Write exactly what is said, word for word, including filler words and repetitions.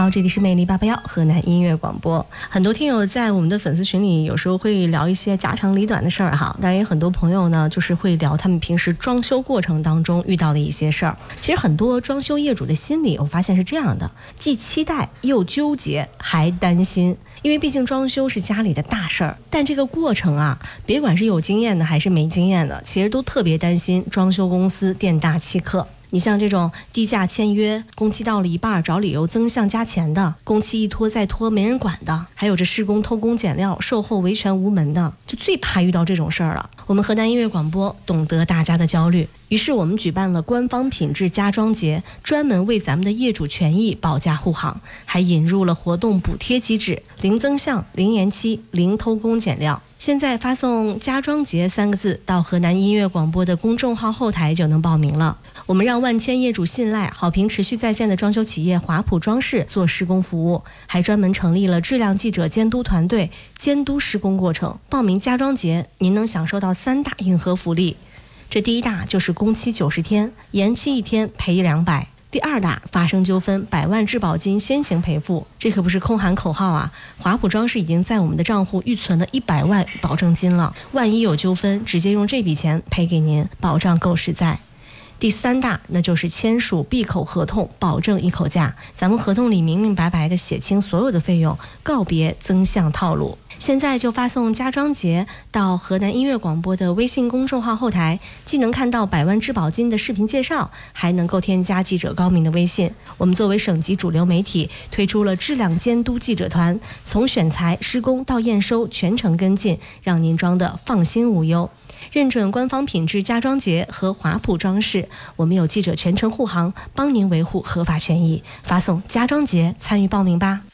好，这里是魅力八八幺河南音乐广播。很多听友在我们的粉丝群里有时候会聊一些家长里短的事儿哈，当然也很多朋友呢就是会聊他们平时装修过程当中遇到的一些事儿。其实很多装修业主的心理我发现是这样的，既期待又纠结还担心，因为毕竟装修是家里的大事儿，但这个过程啊，别管是有经验的还是没经验的，其实都特别担心装修公司店大欺客。你像这种低价签约，工期到了一半找理由增项加钱的，工期一拖再拖没人管的，还有这施工偷工减料、售后维权无门的，就最怕遇到这种事儿了。我们河南音乐广播懂得大家的焦虑，于是我们举办了官方品质家装节，专门为咱们的业主权益保驾护航，还引入了活动补贴机制，零增项、零延期、零偷工减料。现在发送家装节三个字到河南音乐广播的公众号后台就能报名了。我们让万千业主信赖、好评持续在线的装修企业华普装饰做施工服务，还专门成立了质量记者监督团队，监督施工过程。报名家装节，您能享受到三大硬核福利。这第一大就是工期九十天，延期一天赔一两百。第二大，发生纠纷百万质保金先行赔付，这可不是空喊口号啊！华普装饰已经在我们的账户预存了一百万保证金了，万一有纠纷，直接用这笔钱赔给您，保障够实在。第三大，那就是签署闭口合同，保证一口价。咱们合同里明明白白的写清所有的费用，告别增项套路。现在就发送家装节到河南音乐广播的微信公众号后台，既能看到百万质保金的视频介绍，还能够添加记者高明的微信。我们作为省级主流媒体，推出了质量监督记者团，从选材、施工到验收全程跟进，让您装的放心无忧。认准官方品质家装节和华普装饰，我们有记者全程护航，帮您维护合法权益。发送家装节参与报名吧。